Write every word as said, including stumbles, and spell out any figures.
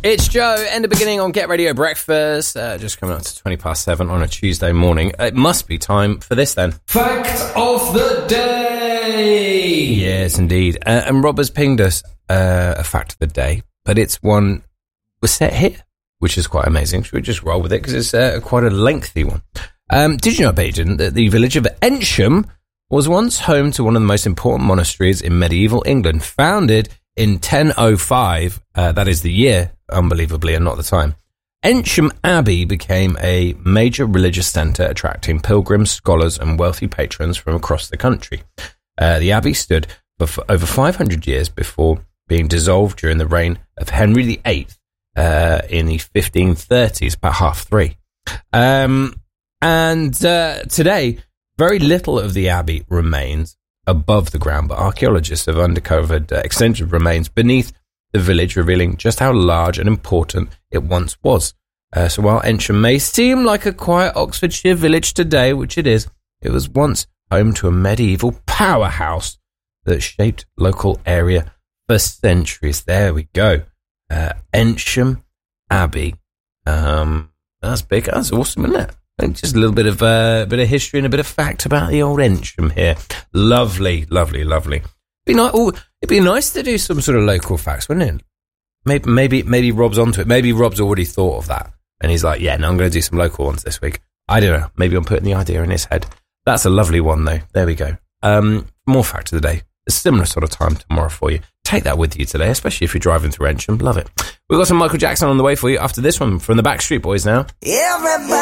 It's Joe, end of beginning on Get Radio Breakfast. Uh, just coming up to twenty past seven on a Tuesday morning. It must be time for this then. Fact of the day! Yes, indeed. Uh, and Rob has pinged us uh, a fact of the day, but it's one was set here, which is quite amazing. Should we just roll with it? Because it's uh, quite a lengthy one. Um, did you know, Bajan, that the village of Ensham was once home to one of the most important monasteries in medieval England, founded in ten oh five, uh, that is the year, unbelievably, and not the time. Ensham Abbey became a major religious centre, attracting pilgrims, scholars and wealthy patrons from across the country. Uh, the abbey stood for f- over five hundred years before being dissolved during the reign of Henry the Eighth uh, in the fifteen thirties, about half three. Um, and uh, today, very little of the abbey remains above the ground, but archaeologists have uncovered uh, extensive remains beneath the village, revealing just how large and important it once was. Uh, so while Ensham may seem like a quiet Oxfordshire village today, which it is, it was once home to a medieval powerhouse that shaped local area for centuries. There we go. Uh, Ensham Abbey. Um, that's big. That's awesome, isn't it? And just a little bit of uh, bit of history and a bit of fact about the old Ensham here. Lovely, lovely, lovely. Be nice. Oh, it'd be nice to do some sort of local facts, wouldn't it? Maybe, maybe, maybe Rob's onto it. Maybe Rob's already thought of that, and he's like, "Yeah, no, I'm going to do some local ones this week." I don't know. Maybe I'm putting the idea in his head. That's a lovely one, though. There we go. Um, more fact of the day. A similar sort of time tomorrow for you. Take that with you today, especially if you're driving through Ensham. Love it. We've got some Michael Jackson on the way for you after this one from the Backstreet Boys now. Everybody